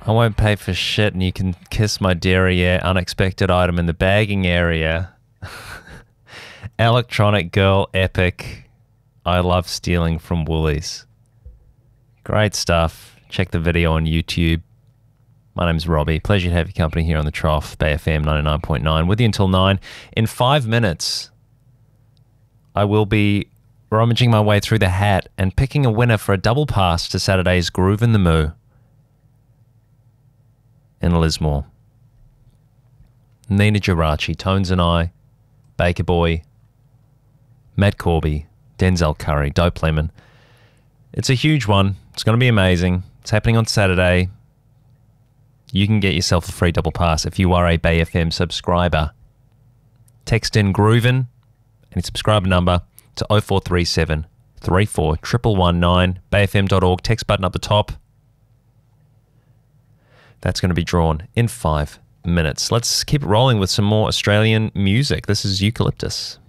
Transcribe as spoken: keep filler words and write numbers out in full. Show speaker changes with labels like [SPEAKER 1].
[SPEAKER 1] I won't pay for shit, and you can kiss my derriere. Unexpected item in the bagging area. Electronic Girl epic. I love stealing from Woolies. Great stuff. Check the video on YouTube. My name's Robbie. Pleasure to have your company here on the Trough, Bay F M ninety-nine point nine. With you until nine. In five minutes, I will be rummaging my way through the hat and picking a winner for a double pass to Saturday's Groove in the Moo in Lismore. Nina Geraci, Tones and I, Baker Boy, Matt Corby, Denzel Curry, Dope Lemon. It's a huge one. It's going to be amazing. It's happening on Saturday. You can get yourself a free double pass if you are a Bay F M subscriber. Text in Groovin and your subscriber number to oh four three seven, three four one one one nine, bay f m dot org, text button up the top. That's going to be drawn in five minutes. Let's keep it rolling with some more Australian music. This is Eucalyptus.